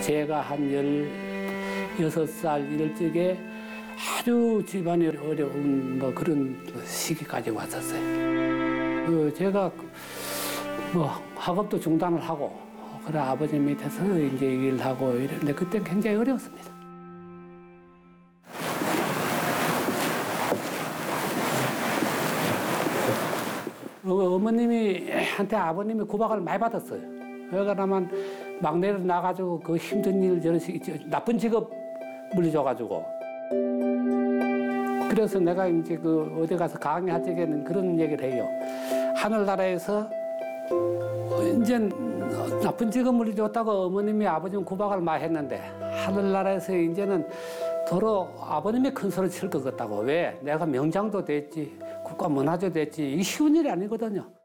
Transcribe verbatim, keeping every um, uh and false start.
제가 한 열여섯 살 이럴 적에 아주 집안이 어려운 뭐 그런 시기까지 왔었어요. 그 제가 뭐 학업도 중단을 하고 그래 아버지 밑에서 이제 일하고 이랬는데 그때 굉장히 어려웠습니다. 어, 어머님이 한테 아버님이 구박을 많이 받았어요. 왜냐하면 막내를 나가지고 그 힘든 일 저런 나쁜 직업 물려줘가지고. 그래서 내가 이제 그 어디 가서 강의할 적에는 그런 얘기를 해요. 하늘나라에서 이제 나쁜 직업 물려줬다고 어머님이 아버님 구박을 많이 했는데 하늘나라에서 이제는 도로 아버님이 큰 소리 칠 것 같다고. 왜? 내가 명장도 됐지, 국가 문화도 됐지. 이게 쉬운 일이 아니거든요.